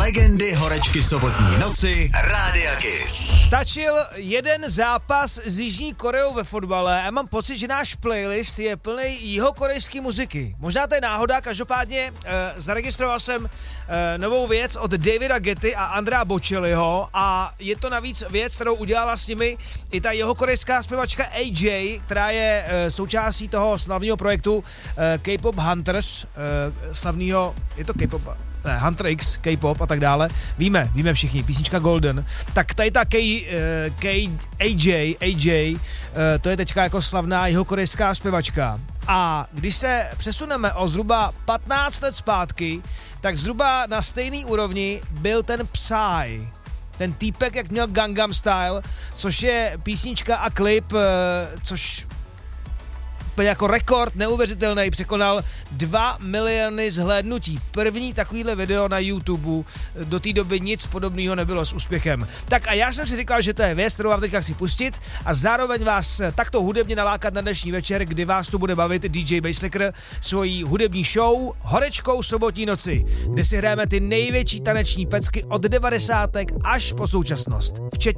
Legendy horečky sobotní noci Rádia Kiss. Stačil jeden zápas s Jižní Koreou ve fotbale a mám pocit, že náš playlist je plný jihokorejské muziky. Možná to je náhoda, každopádně zaregistroval jsem novou věc od Davida Getty a Andrea Bocelliho a je to navíc věc, kterou udělala s nimi i ta jihokorejská zpěvačka AJ, která je součástí toho slavného projektu K-pop Hunters, slavného, je to K-pop, Hunter X, K-pop a tak dále. Víme všichni, písnička Golden. Tak tady ta AJ, to je teďka jako slavná jihokorejská zpěvačka. A když se přesuneme o zhruba 15 let zpátky, tak zhruba na stejný úrovni byl ten Psy. Ten týpek, jak měl Gangnam Style, což je písnička a klip, což jako rekord neuvěřitelný, překonal 2 miliony zhlédnutí. První takovýhle video na YouTube, do té doby nic podobného nebylo s úspěchem. Tak a já jsem si říkal, že to je věc, kterou vám teďka chci pustit a zároveň vás takto hudebně nalákat na dnešní večer, kdy vás tu bude bavit DJ Basslicker svojí hudební show Horečkou sobotní noci, kde si hrajeme ty největší taneční pecky od 90. až po současnost, včetně